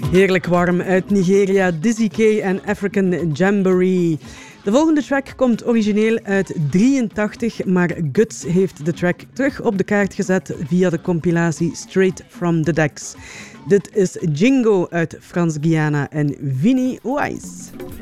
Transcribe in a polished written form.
Heerlijk warm uit Nigeria, Dizzy K en African Jamboree. De volgende track komt origineel uit 83, maar Guts heeft de track terug op de kaart gezet via de compilatie Straight from the Decks. Dit is Jingo uit Frans-Guyana en Vinnie Wise.